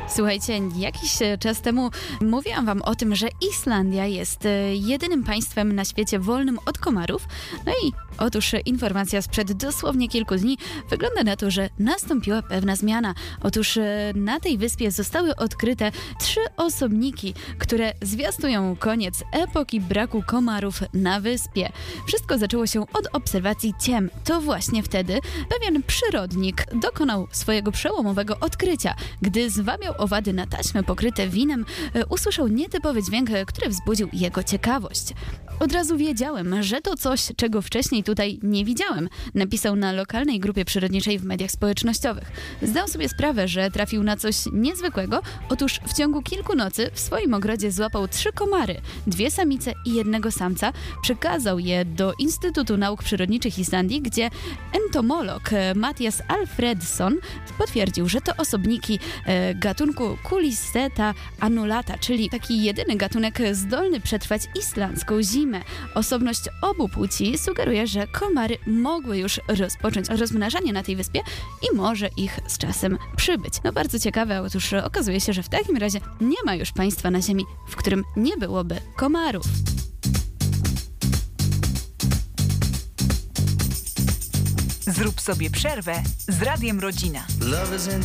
Słuchajcie, jakiś czas temu mówiłam wam o tym, że Islandia jest jedynym państwem na świecie wolnym od komarów. No i otóż informacja sprzed dosłownie kilku dni wygląda na to, że nastąpiła pewna zmiana. Otóż na tej wyspie zostały odkryte 3 osobniki, które zwiastują koniec epoki braku komarów na wyspie. Wszystko zaczęło się od obserwacji ciem. To właśnie wtedy pewien przyrodnik dokonał swojego przełomowego odkrycia. Gdy zwabiał owady na taśmy pokryte winem, usłyszał nietypowy dźwięk, który wzbudził jego ciekawość. Od razu wiedziałem, że to coś, czego wcześniej tutaj nie widziałem, napisał na lokalnej grupie przyrodniczej w mediach społecznościowych. Zdał sobie sprawę, że trafił na coś niezwykłego. Otóż w ciągu kilku nocy w swoim ogrodzie złapał 3 komary, 2 samice i 1 samca. Przekazał je do Instytutu Nauk Przyrodniczych Islandii, gdzie entomolog Mathias Alfredsson potwierdził, że to osobniki gatunku Culiseta annulata, czyli taki jedyny gatunek zdolny przetrwać islandzką zimę. Osobność obu płci sugeruje, że komary mogły już rozpocząć rozmnażanie na tej wyspie i może ich z czasem przybyć. No bardzo ciekawe, otóż okazuje się, że w takim razie nie ma już państwa na Ziemi, w którym nie byłoby komarów. Zrób sobie przerwę z Radiem Rodzina.